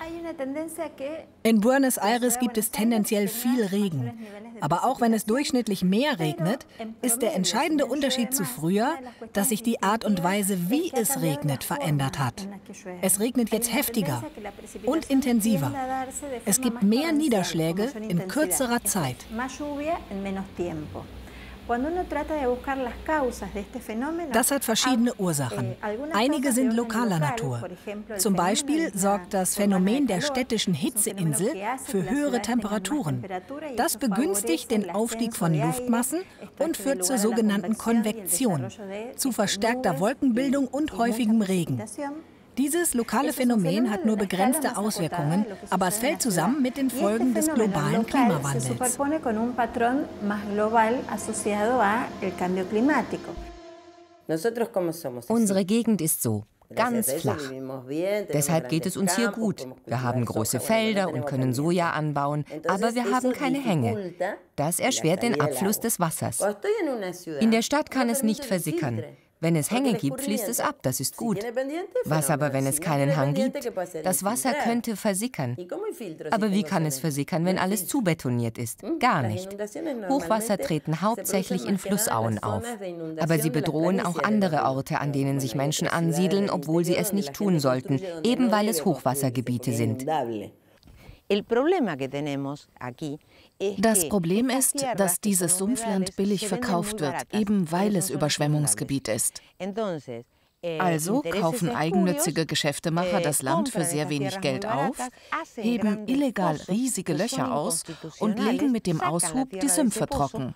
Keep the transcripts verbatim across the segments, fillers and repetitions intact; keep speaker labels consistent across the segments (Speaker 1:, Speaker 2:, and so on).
Speaker 1: In Buenos Aires gibt es tendenziell viel Regen. Aber auch wenn es durchschnittlich mehr regnet, ist der entscheidende Unterschied zu früher, dass sich die Art und Weise, wie es regnet, verändert hat. Es regnet jetzt heftiger und intensiver. Es gibt mehr Niederschläge in kürzerer Zeit. Das hat verschiedene Ursachen. Einige sind lokaler Natur. Zum Beispiel sorgt das Phänomen der städtischen Hitzeinsel für höhere Temperaturen. Das begünstigt den Aufstieg von Luftmassen und führt zur sogenannten Konvektion, zu verstärkter Wolkenbildung und häufigem Regen. Dieses lokale Phänomen hat nur begrenzte Auswirkungen, aber es fällt zusammen mit den Folgen des globalen Klimawandels.
Speaker 2: Unsere Gegend ist so, ganz flach. Deshalb geht es uns hier gut. Wir haben große Felder und können Soja anbauen, aber wir haben keine Hänge. Das erschwert den Abfluss des Wassers. In der Stadt kann es nicht versickern. Wenn es Hänge gibt, fließt es ab, das ist gut. Was aber, wenn es keinen Hang gibt? Das Wasser könnte versickern. Aber wie kann es versickern, wenn alles zubetoniert ist? Gar nicht. Hochwasser treten hauptsächlich in Flussauen auf. Aber sie bedrohen auch andere Orte, an denen sich Menschen ansiedeln, obwohl sie es nicht tun sollten, eben weil es Hochwassergebiete sind.
Speaker 3: Das Problem ist, dass dieses Sumpfland billig verkauft wird, eben weil es Überschwemmungsgebiet ist. Also kaufen eigennützige Geschäftemacher das Land für sehr wenig Geld auf, heben illegal riesige Löcher aus und legen mit dem Aushub die Sümpfe trocken.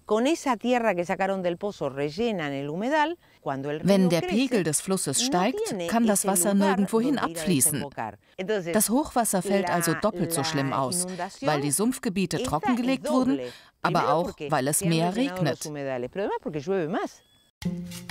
Speaker 3: Wenn der Pegel des Flusses steigt, kann das Wasser nirgendwohin abfließen. Das Hochwasser fällt also doppelt so schlimm aus, weil die Sumpfgebiete trockengelegt wurden, aber auch, weil es mehr regnet.